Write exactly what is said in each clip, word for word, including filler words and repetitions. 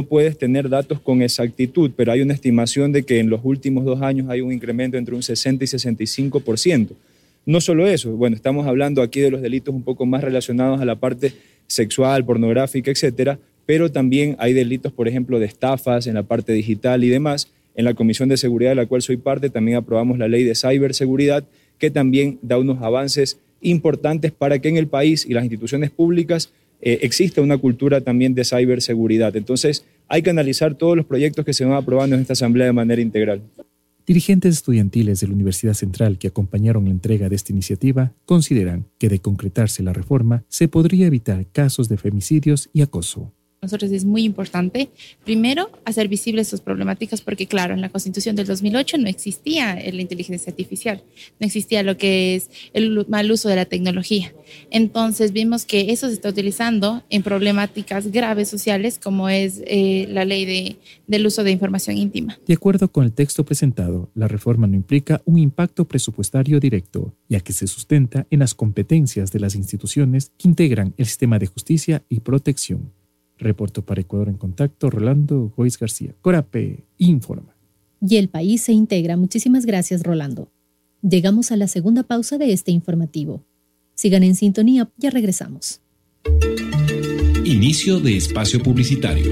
puedes tener datos con exactitud, pero hay una estimación de que en los últimos dos años hay un incremento entre un sesenta y sesenta y cinco por ciento. No solo eso, bueno, estamos hablando aquí de los delitos un poco más relacionados a la parte sexual, pornográfica, etcétera, pero también hay delitos, por ejemplo, de estafas en la parte digital y demás. En la Comisión de Seguridad, de la cual soy parte, también aprobamos la ley de ciberseguridad, que también da unos avances importantes para que en el país y las instituciones públicas eh, exista una cultura también de ciberseguridad. Entonces, hay que analizar todos los proyectos que se van aprobando en esta asamblea de manera integral. Dirigentes estudiantiles de la Universidad Central que acompañaron la entrega de esta iniciativa consideran que de concretarse la reforma se podría evitar casos de femicidios y acoso. Nosotros es muy importante, primero, hacer visibles sus problemáticas porque, claro, en la Constitución del dos mil ocho no existía la inteligencia artificial, no existía lo que es el mal uso de la tecnología. Entonces vimos que eso se está utilizando en problemáticas graves sociales como es eh, la ley de, del uso de información íntima. De acuerdo con el texto presentado, la reforma no implica un impacto presupuestario directo, ya que se sustenta en las competencias de las instituciones que integran el sistema de justicia y protección. Reporto para Ecuador en Contacto, Rolando Goiz García. Corape informa. Y el país se integra. Muchísimas gracias, Rolando. Llegamos a la segunda pausa de este informativo. Sigan en sintonía, ya regresamos. Inicio de espacio publicitario.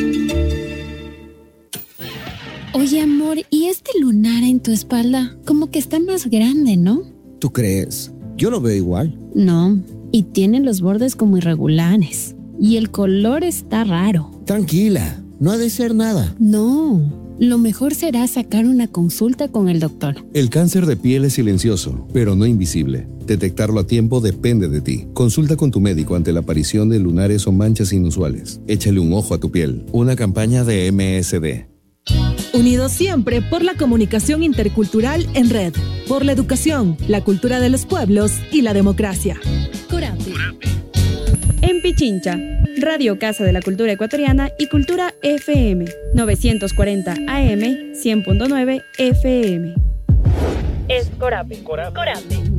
Oye, amor, ¿y este lunar en tu espalda? Como que está más grande, ¿no? ¿Tú crees? Yo lo veo igual. No, y tiene los bordes como irregulares. Y el color está raro. Tranquila, no ha de ser nada. No, lo mejor será sacar una consulta con el doctor. El cáncer de piel es silencioso, pero no invisible. Detectarlo a tiempo depende de ti. Consulta con tu médico ante la aparición de lunares o manchas inusuales. Échale un ojo a tu piel. Una campaña de M S D. Unidos siempre por la comunicación intercultural en red, por la educación, la cultura de los pueblos y la democracia. Corape. En Pichincha, Radio Casa de la Cultura Ecuatoriana y Cultura F M, novecientos cuarenta A M, cien punto nueve F M. Es Corape. Corape. Corape.